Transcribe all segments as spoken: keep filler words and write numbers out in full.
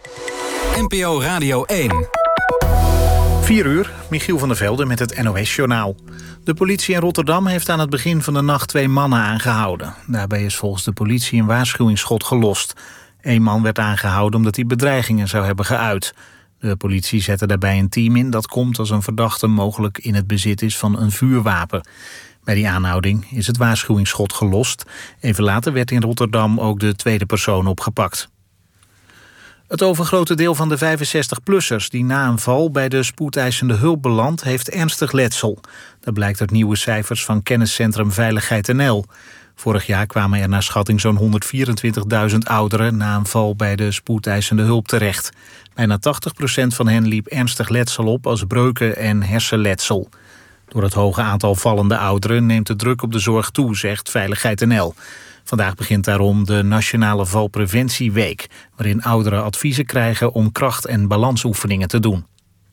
N P O Radio één. vier uur, Michiel van der Velde met het N O S-journaal. De politie in Rotterdam heeft aan het begin van de nacht twee mannen aangehouden. Daarbij is volgens de politie een waarschuwingsschot gelost. Eén man werd aangehouden omdat hij bedreigingen zou hebben geuit. De politie zette daarbij een team in dat komt als een verdachte mogelijk in het bezit is van een vuurwapen. Bij die aanhouding is het waarschuwingsschot gelost. Even later werd in Rotterdam ook de tweede persoon opgepakt. Het overgrote deel van de vijfenzestig-plussers die na een val bij de spoedeisende hulp belandt, heeft ernstig letsel. Dat blijkt uit nieuwe cijfers van kenniscentrum Veiligheid N L. Vorig jaar kwamen er naar schatting zo'n honderdvierentwintigduizend ouderen na een val bij de spoedeisende hulp terecht. Bijna tachtig procent van hen liep ernstig letsel op als breuken en hersenletsel. Door het hoge aantal vallende ouderen neemt de druk op de zorg toe, zegt Veiligheid N L. Vandaag begint daarom de Nationale Valpreventieweek, waarin ouderen adviezen krijgen om kracht- en balansoefeningen te doen.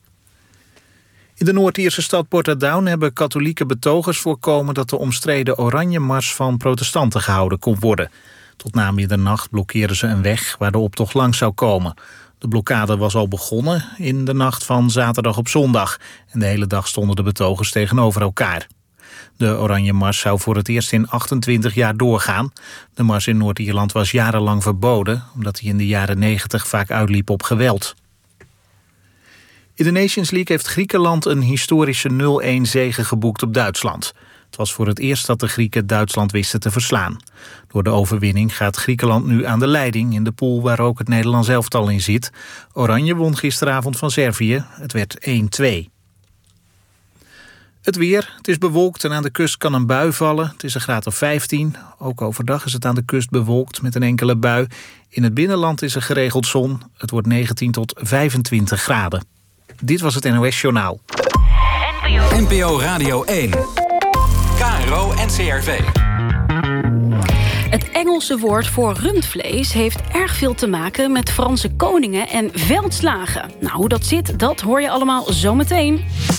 In de Noord-Ierse stad Portadown hebben katholieke betogers voorkomen dat de omstreden Oranje Mars van protestanten gehouden kon worden. Tot na middernacht blokkeerden ze een weg waar de optocht langs zou komen. De blokkade was al begonnen in de nacht van zaterdag op zondag. En de hele dag stonden de betogers tegenover elkaar. De Oranje Mars zou voor het eerst in achtentwintig jaar doorgaan. De mars in Noord-Ierland was jarenlang verboden, omdat hij in de jaren negentig vaak uitliep op geweld. In de Nations League heeft Griekenland een historische nul-een zege geboekt op Duitsland. Het was voor het eerst dat de Grieken Duitsland wisten te verslaan. Door de overwinning gaat Griekenland nu aan de leiding in de pool waar ook het Nederlands elftal in zit. Oranje won gisteravond van Servië. Het werd één twee. Het weer. Het is bewolkt en aan de kust kan een bui vallen. Het is een graad of vijftien. Ook overdag is het aan de kust bewolkt met een enkele bui. In het binnenland is er geregeld zon. Het wordt negentien tot vijfentwintig graden. Dit was het N O S-journaal. N P O Radio één. K R O en C R V. Het Engelse woord voor rundvlees heeft erg veel te maken met Franse koningen en veldslagen. Nou, hoe dat zit, dat hoor je allemaal zometeen.